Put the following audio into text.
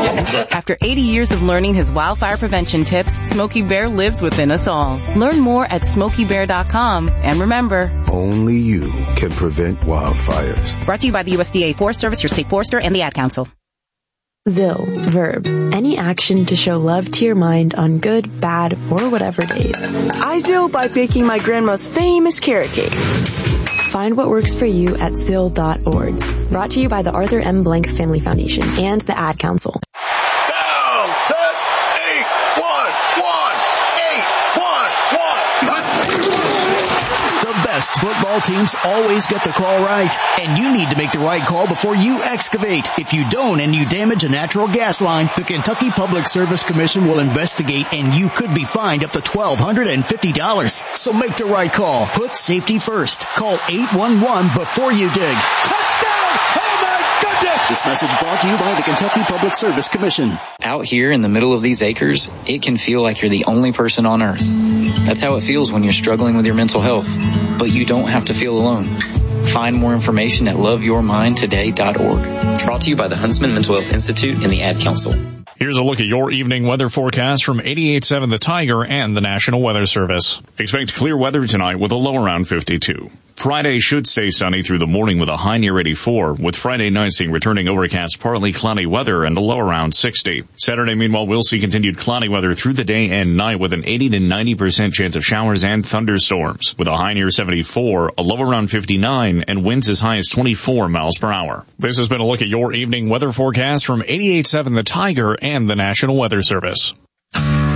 After 80 years of learning his wildfire prevention tips, Smokey Bear lives within us all. Learn more at SmokeyBear.com. And remember, only you can prevent wildfires. Brought to you by the USDA Forest Service, your state forester, and the Ad Council. ZIL, verb, any action to show love to your mind on good, bad, or whatever days. I ZIL by baking my grandma's famous carrot cake. Find what works for you at ZIL.org. Brought to you by the Arthur M. Blank Family Foundation and the Ad Council. Down, set, 8, 1, 1, 8, 1, 1. The best football teams always get the call right, and you need to make the right call before you excavate. If you don't and you damage a natural gas line, the Kentucky Public Service Commission will investigate, and you could be fined up to $1,250. So make the right call. Put safety first. Call 811 before you dig. Touchdown! Oh my goodness! This message brought to you by the Kentucky Public Service Commission. Out here in the middle of these acres, it can feel like you're the only person on earth. That's how it feels when you're struggling with your mental health. But you don't have to feel alone. Find more information at loveyourmindtoday.org. Brought to you by the Huntsman Mental Health Institute and the Ad Council. Here's a look at your evening weather forecast from 88.7 The Tiger and the National Weather Service. Expect clear weather tonight with a low around 52. Friday should stay sunny through the morning with a high near 84, with Friday night seeing returning overcast, partly cloudy weather and a low around 60. Saturday, meanwhile, we'll see continued cloudy weather through the day and night with an 80 to 90% chance of showers and thunderstorms, with a high near 74, a low around 59, and winds as high as 24 miles per hour. This has been a look at your evening weather forecast from 88.7 The Tiger and the National Weather Service.